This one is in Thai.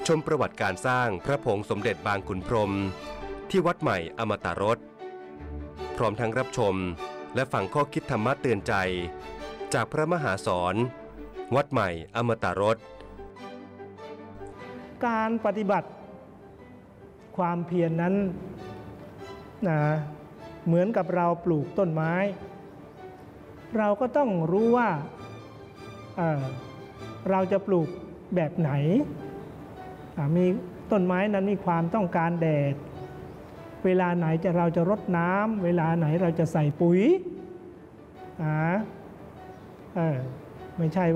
ชมประวัติการสร้างพระผงสมเด็จบางขุนพรหมที่วัดใหม่อมตะรสพร้อมทั้งรับชมและฟังข้อคิดธรรมะเตือนใจจากพระมหาสอนวัดใหม่อมตะรสการปฏิบัติความเพียร นั้นเหมือนกับเราปลูกต้นไม้เราก็ต้องรู้ว่าเราจะปลูกแบบไหนมีต้นไม้นั้นมีความต้องการแดดเวลาไหนเราจะรดน้ำเวลาไหนเราจะใส่ปุ๋ยไม่ใช่